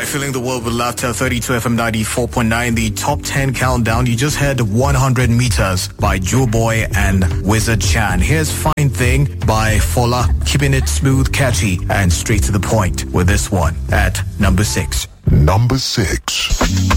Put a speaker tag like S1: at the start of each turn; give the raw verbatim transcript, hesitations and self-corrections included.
S1: filling the world with laughter. thirty-two F M ninety-four point nine. The top ten countdown. You just heard one hundred meters by Joe Boy and Wizard Chan. Here's Fine Thing by Fola, keeping it smooth, catchy, and straight to the point with this one at number six.
S2: Number six.